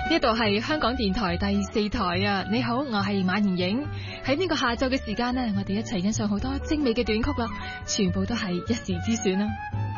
呢度係香港電台第4台啊！你好，我係馬妍影。喺呢個下晝嘅時間呢，我哋一齊欣賞好多精美嘅短曲啦，全部都係一時之選啦。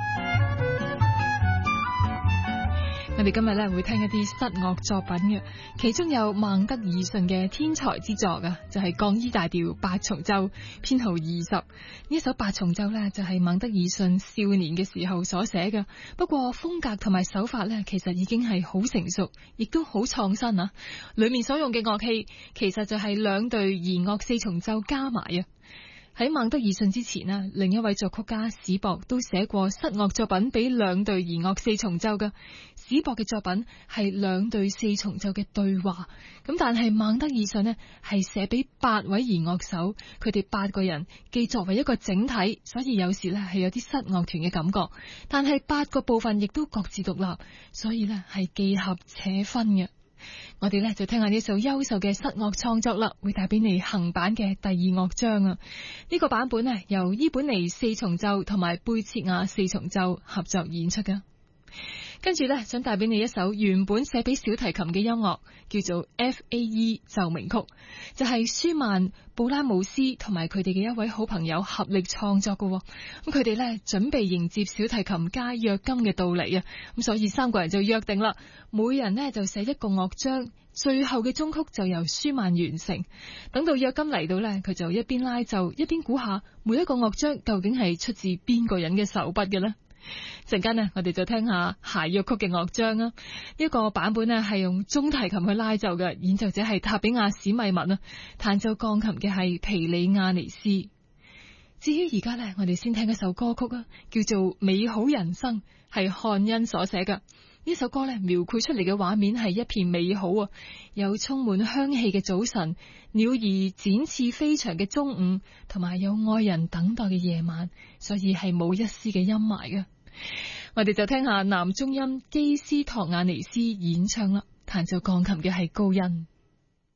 我哋今日咧會聽一啲失樂作品嘅，其中有孟德爾遜嘅天才之作啊，就係降 E 大調八重奏編號20。呢一首八重奏呢，就係孟德爾遜少年嘅時候所寫嘅，不過風格同埋手法呢，其實已經係好成熟，亦都好創新啊！裏面所用嘅樂器其實就係兩隊弦樂四重奏加埋啊！喺孟德爾遜之前啊，另一位作曲家史博都寫過失樂作品俾兩隊弦樂四重奏嘅。史博嘅作品係兩隊四重奏嘅對話，咁但係孟德爾遜呢係寫俾8位弦樂手，佢哋8個人既作為一個整體，所以有時呢係有啲失樂團嘅感覺，但係8個部分亦都各自獨立，所以呢係既合且分嘅。我哋呢就聽下呢首優秀嘅失樂創作啦，會帶俾你行版嘅第2樂章啊！呢個版本呢由伊本尼四重奏同埋貝切亞四重奏合作演出噶。跟住呢，想帶俾你一首原本寫俾小提琴嘅音樂，叫做 FAE 奏鳴曲，就係舒曼、布拉姆斯同埋佢哋嘅一位好朋友合力創作嘅。咁佢哋呢準備迎接小提琴家約金嘅到嚟啊！咁所以3個人就約定啦，每人呢就寫一個樂章，最後嘅終曲就由舒曼完成。等到約金嚟到呢，佢就一邊拉奏一邊估下每一個樂章究竟係出自邊個人嘅手筆嘅呢？陣間呢，我哋就聽下諧謔曲嘅樂章啊！呢個版本呢係用中提琴去拉奏嘅，演奏者係塔比亞史密文啊，彈奏鋼琴嘅係皮里亞尼斯。至於而家呢，我哋先聽一首歌曲啊，叫做《美好人生》，係漢恩所寫嘅。呢首歌呢，描繪出嚟嘅畫面係一片美好啊，有充滿香氣嘅早晨，鳥兒展翅飛翔嘅中午，同埋有愛人等待嘅夜晚，所以係冇一絲嘅陰霾嘅。我哋就聽下男中音基斯托亞尼斯演唱啦，彈奏鋼琴嘅係高恩。